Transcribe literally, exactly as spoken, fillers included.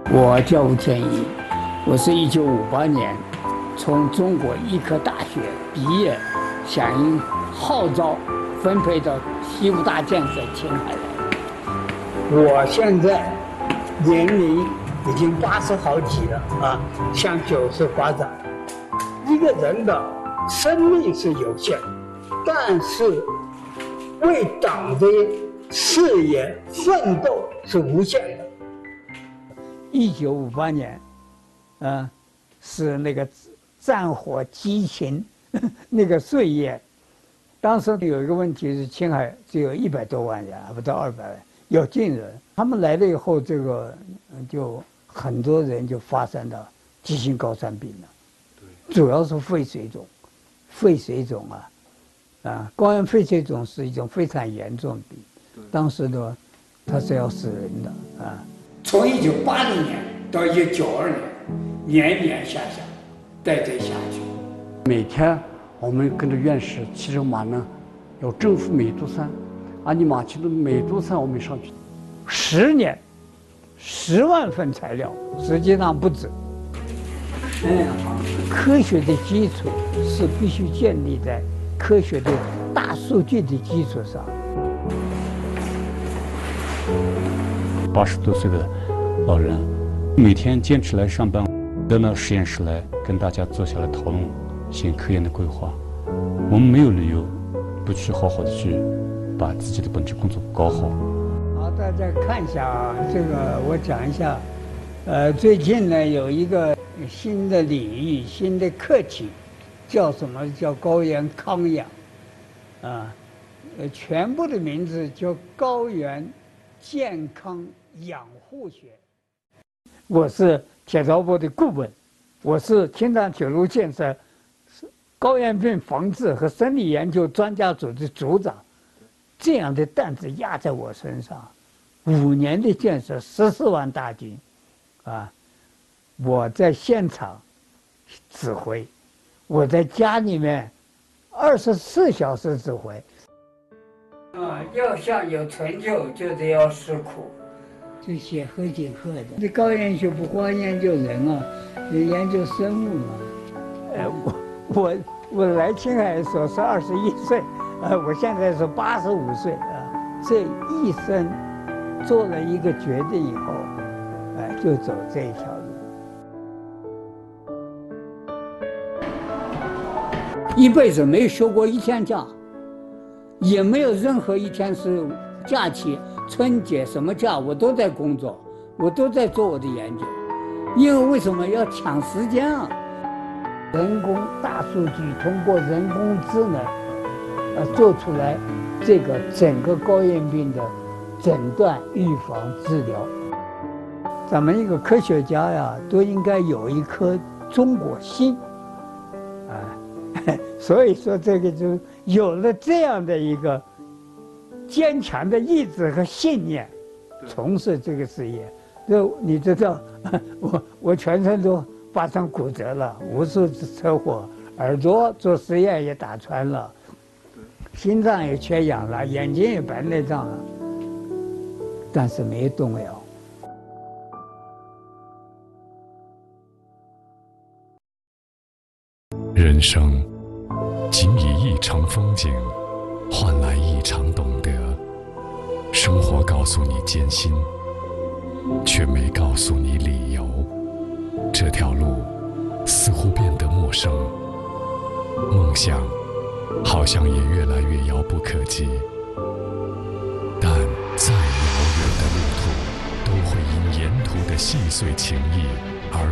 我叫吴天一，我是一九五八年从中国医科大学毕业，响应号召分配到西部大建设青海来。我现在年龄已经八十好几了啊，向九十发展。一个人的生命是有限，但是为党的事业奋斗是无限的。一九五八年，呃，是那个战火激情那个岁月。当时有一个问题是，青海只有一百多万人，还不到二百万，有劲人。他们来了以后，这个就很多人就发生了急性高山病了。对，主要是肺水肿，肺水肿啊，啊，高原肺水肿是一种非常严重的病。当时呢，它是要死人的啊。从一九八零年到一九九二年，年年下乡，带队下去。 每天我们跟着院士骑着马呢，要征服美都山。阿尼玛骑的美都山，我们上去十年，十万份材料，实际上不止。嗯，科学的基础是必须建立在科学的大数据的基础上。 八十多岁的老人，每天坚持来上班，到那实验室来跟大家坐下来讨论新科研的规划。我们没有理由不去好好的去把自己的本职工作搞好。 好，大家看一下啊，这个我讲一下。呃，最近呢有一个新的领域、新的课题，叫什么？叫高原康养，啊，呃，全部的名字叫高原健康养护学。我是铁道部的顾问，我是青藏铁路建设高原病防治和生理研究专家组的组长，这样的担子压在我身上，五年的建设，十四万大军，啊，我在现场指挥，我在家里面二十四小时指挥。啊，要想有成就，就得要吃苦。就写何锦鹤的，这高原学不光研究人啊，也研究生物嘛。呃，我我我来青海的时候是二十一岁，呃，我现在是八十五岁啊。这一生做了一个决定以后，哎、呃，就走这一条路。一辈子没休过一天假，也没有任何一天是假期。春节什么假我都在工作，我都在做我的研究，因为为什么要抢时间啊？人工大数据通过人工智能，呃，做出来这个整个高原病的诊断、预防、治疗。咱们一个科学家呀，都应该有一颗中国心，啊，所以说这个就有了这样的一个坚强的意志和信念，从事这个事业。就你知道，我我全身都发生骨折了，无数次车祸，耳朵做实验也打穿了，心脏也缺氧了，眼睛也白内障了，但是没动摇。 人生仅以一场风景换来一场懂得，生活告诉你艰辛，却没告诉你理由。这条路似乎变得陌生，梦想好像也越来越遥不可及。但再遥远的路途，都会因沿途的细碎情谊